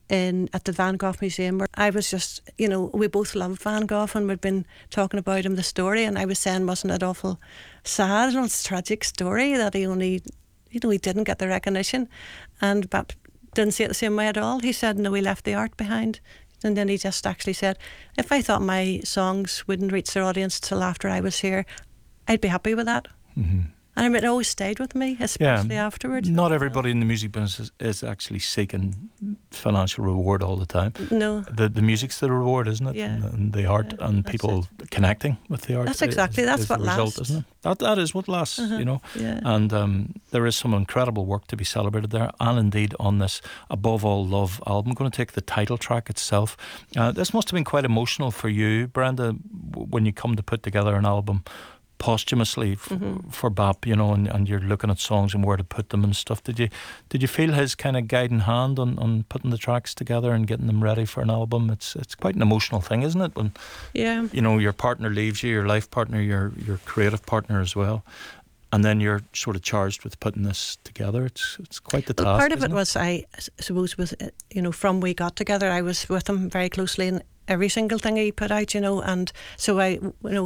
at the Van Gogh Museum, where I was just, we both loved Van Gogh and we'd been talking about him, the story, and I was saying, wasn't it awful sad? It's a tragic story that he only, he didn't get the recognition. And Bap didn't see it the same way at all. He said, no, he left the art behind. And then he just actually said, if I thought my songs wouldn't reach their audience till after I was here, I'd be happy with that. Mm-hmm. And it always stayed with me, especially afterwards. Not everybody in the music business is actually seeking financial reward all the time. No. The music's the reward, isn't it? Yeah. And the art and people connecting with the art. That's exactly, that's what the result, lasts. isn't it? That is what lasts, Yeah. And there is some incredible work to be celebrated there, and indeed on this Above All Love album. I'm going to take the title track itself. This must have been quite emotional for you, Brenda, when you come to put together an album posthumously for Bap, and you're looking at songs and where to put them and stuff. Did you feel his kind of guiding hand on putting the tracks together and getting them ready for an album? It's quite an emotional thing, isn't it? When your partner leaves you, your life partner, your creative partner as well, and then you're sort of charged with putting this together. It's quite the task. Part of it was, I suppose, with from we got together, I was with him very closely in every single thing he put out, and so I,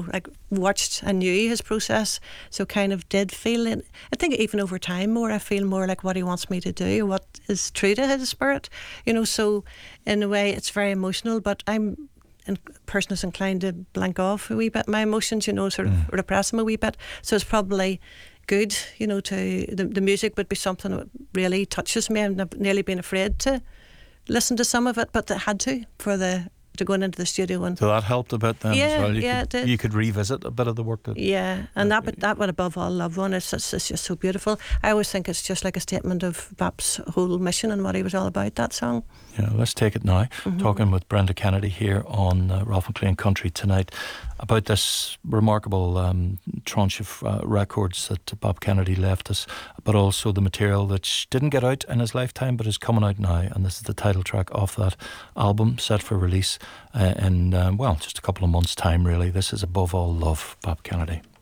watched and knew his process, so kind of did feel it. I think even over time I feel more like what he wants me to do, what is true to his spirit, so in a way it's very emotional, but I'm a person who's inclined to blank off a wee bit my emotions, sort of repress them a wee bit, so it's probably good, to the music would be something that really touches me. I've nearly been afraid to listen to some of it, but I had to going into the studio. And so that helped a bit then as well. It did. You could revisit a bit of the work that... Yeah, and that one Above All Love one, it's just so beautiful. I always think it's just like a statement of Bap's whole mission and what he was all about, that song. Yeah, let's take it now. Talking with Brenda Kennedy here on Ralph McLean Country tonight about this remarkable tranche of records that Bap Kennedy left us, but also the material that didn't get out in his lifetime but is coming out now, and this is the title track off that album, set for release in just a couple of months' time, really. This is Above All Love, Bap Kennedy.